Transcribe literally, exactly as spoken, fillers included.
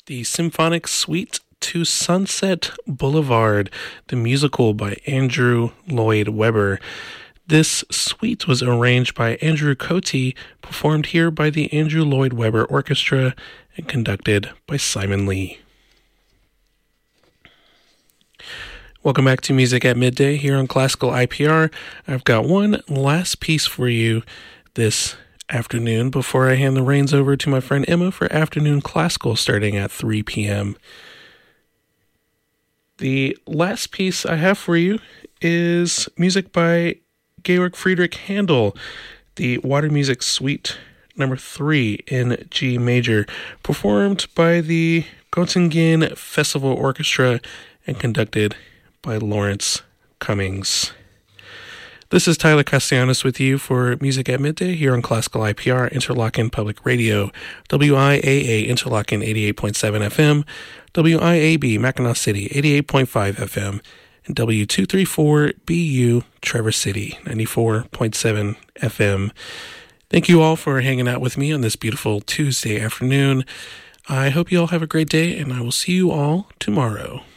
the Symphonic Suite to Sunset Boulevard, the musical by Andrew Lloyd Webber. This suite was arranged by Andrew Cote, performed here by the Andrew Lloyd Webber Orchestra, and conducted by Simon Lee. Welcome back to Music at Midday here on Classical I P R. I've got one last piece for you this afternoon before I hand the reins over to my friend Emma for afternoon classical starting at three p.m. The last piece I have for you is music by Georg Friedrich Handel, the Water Music Suite number three in G major, performed by the Göttingen Festival Orchestra and conducted by Lawrence Cummings. This is Tyler Castellanos with you for Music at Midday here on Classical I P R, Interlochen Public Radio, W I A A Interlochen eighty-eight point seven F M, W I A B Mackinac City eighty-eight point five F M, and W two thirty-four B U Traverse City ninety-four point seven F M. Thank you all for hanging out with me on this beautiful Tuesday afternoon. I hope you all have a great day, and I will see you all tomorrow.